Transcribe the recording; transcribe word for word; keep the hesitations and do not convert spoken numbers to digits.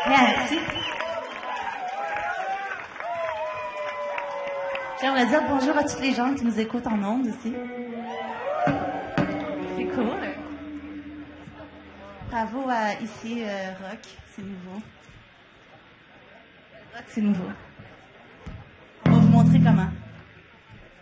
Merci. J'aimerais dire bonjour à toutes les gens qui nous écoutent en ondes aussi. C'est cool. Bravo à ici euh, Rock, c'est nouveau. Rock, c'est nouveau. On va vous montrer comment.